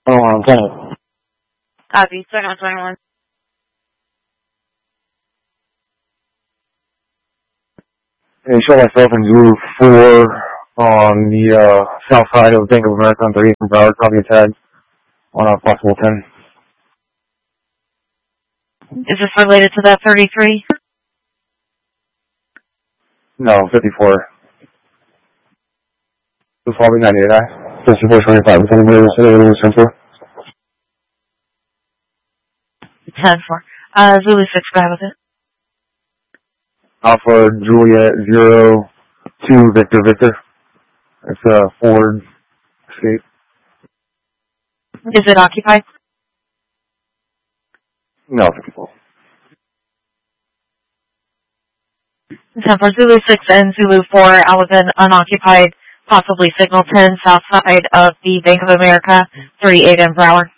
Lieutenant. Copy, second on 21. Hey, show myself in Zulu 4 on the south side of Bank of America on 38 from Broward, probably a tag on a possible 10. Is this related to that 33? No, 54. This will be 98, 5425, within the middle of the center. 10-4. Zulu 6, go ahead with it. Alpha Juliet 02 Victor Victor. It's a Ford Escape. Is it occupied? No, 54. 10-4. Zulu 6 and Zulu 4 out with an unoccupied, possibly signal 10 south side of the Bank of America, 38 in Broward.